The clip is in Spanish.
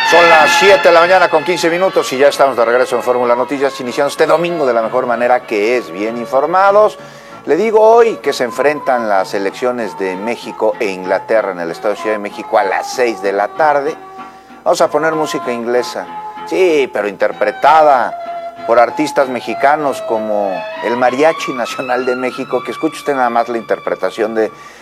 Son las 7 de la mañana con 15 minutos y ya estamos de regreso en Fórmula Noticias, iniciando este domingo de la mejor manera, que es bien informados. Le digo hoy que se enfrentan las selecciones de México e Inglaterra en el Estado de Ciudad de México a las 6 de la tarde. Vamos a poner música inglesa, sí, pero interpretada por artistas mexicanos como el Mariachi Nacional de México, que escuche usted nada más la interpretación de